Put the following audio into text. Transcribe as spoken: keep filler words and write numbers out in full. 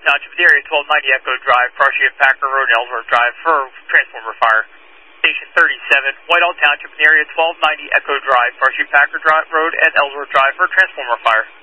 Township, the area twelve ninety Echo Drive, Frosty and Packer Road, Ellsworth Drive for transformer fire. Station thirty-seven, Whitehall Township, the area twelve ninety Echo Drive, Frosty and Packer Road, and Ellsworth Drive for transformer fire.